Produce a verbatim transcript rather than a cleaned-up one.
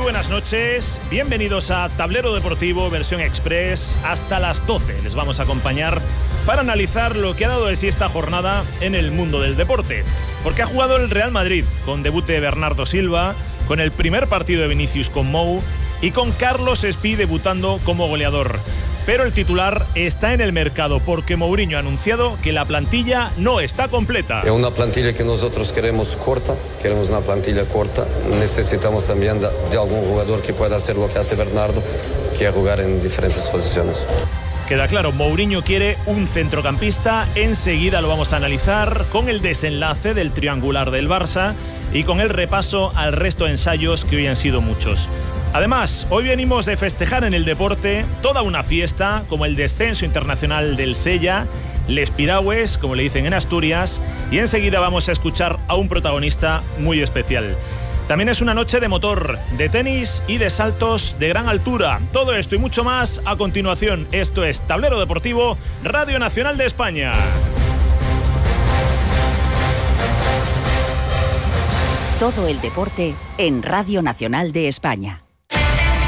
buenas noches, bienvenidos a Tablero Deportivo versión Express. Hasta las doce les vamos a acompañar para analizar lo que ha dado de sí esta jornada en el mundo del deporte. Porque ha jugado el Real Madrid con debut de Bernardo Silva, con el primer partido de Vinicius con Mou y con Carlos Espí debutando como goleador. Pero el titular está en el mercado porque Mourinho ha anunciado que la plantilla no está completa. Es una plantilla que nosotros queremos corta, queremos una plantilla corta. Necesitamos también de, de algún jugador que pueda hacer lo que hace Bernardo, que es jugar en diferentes posiciones. Queda claro, Mourinho quiere un centrocampista. Enseguida lo vamos a analizar con el desenlace del triangular del Barça y con el repaso al resto de ensayos que hoy han sido muchos. Además, hoy venimos de festejar en el deporte toda una fiesta, como el descenso internacional del Sella, Les Piragües, como le dicen en Asturias, y enseguida vamos a escuchar a un protagonista muy especial. También es una noche de motor, de tenis y de saltos de gran altura. Todo esto y mucho más a continuación. Esto es Tablero Deportivo, Radio Nacional de España. Todo el deporte en Radio Nacional de España.